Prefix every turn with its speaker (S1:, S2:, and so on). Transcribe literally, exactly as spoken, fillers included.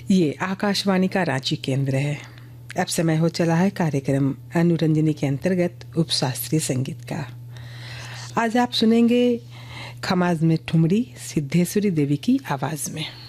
S1: ये आकाशवाणी का रांची केंद्र है। अब समय हो चला है कार्यक्रम अनुरंजनी के अंतर्गत उपशास्त्रीय संगीत का। आज आप सुनेंगे खमाज में ठुमरी सिद्धेश्वरी देवी की आवाज में।